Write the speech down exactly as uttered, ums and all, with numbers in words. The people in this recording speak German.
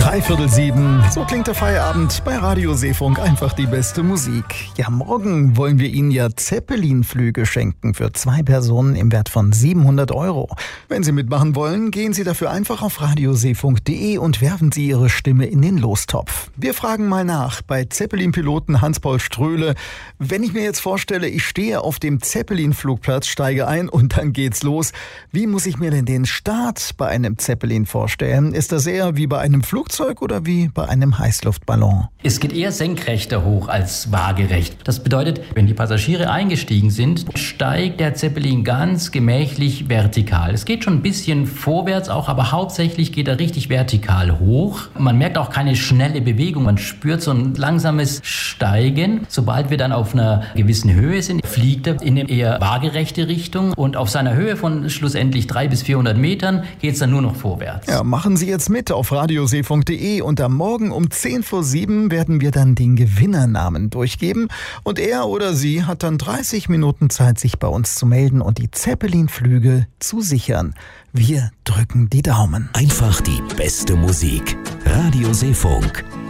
Dreiviertel sieben, so klingt der Feierabend bei Radio Seefunk, einfach die beste Musik. Ja, morgen wollen wir Ihnen ja Zeppelin-Flüge schenken für zwei Personen im Wert von siebenhundert Euro. Wenn Sie mitmachen wollen, gehen Sie dafür einfach auf radioseefunk punkt de und werfen Sie Ihre Stimme in den Lostopf. Wir fragen mal nach bei Zeppelin-Piloten Hans-Paul Ströhle. Wenn ich mir jetzt vorstelle, ich stehe auf dem Zeppelin-Flugplatz, steige ein und dann geht's los. Wie muss ich mir denn den Start bei einem Zeppelin vorstellen? Ist das eher wie bei einem Flugzeug oder wie bei einem Heißluftballon? Es geht eher senkrechter hoch als waagerecht. Das bedeutet, wenn die Passagiere eingestiegen sind, steigt der Zeppelin ganz gemächlich vertikal. Es geht schon ein bisschen vorwärts auch, aber hauptsächlich geht er richtig vertikal hoch. Man merkt auch keine schnelle Bewegung, man spürt so ein langsames Steigen. Sobald wir dann auf einer gewissen Höhe sind, fliegt er in eine eher waagerechte Richtung und auf seiner Höhe von schlussendlich dreihundert bis vierhundert Metern geht es dann nur noch vorwärts. Ja, machen Sie jetzt mit auf radioseefunk punkt de und am Morgen um zehn vor sieben werden wir dann den Gewinnernamen durchgeben und er oder sie hat dann dreißig Minuten Zeit, sich bei uns zu melden und die Zeppelin-Flüge zu sichern. Wir drücken die Daumen. Einfach die beste Musik. Radio Seefunk.